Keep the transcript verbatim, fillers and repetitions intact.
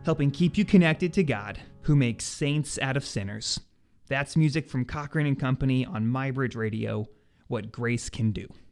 helping keep you connected to God, who makes saints out of sinners. That's music from Cochran and Company on MyBridge Radio, What Grace Can Do.